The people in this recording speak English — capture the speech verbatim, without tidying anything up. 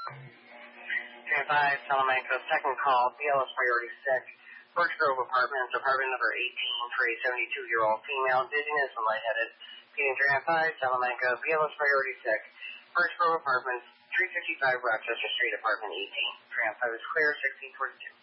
five, Salamanca, second call, B L S priority six, Birch Grove Apartments, apartment number eighteen, for a seventy-two-year-old female, dizziness and lightheaded. P three five, Salamanca, B L S priority six, Birch Grove Apartments, three fifty-five Rochester Street, apartment eighteen. three five is clear, sixteen forty-two.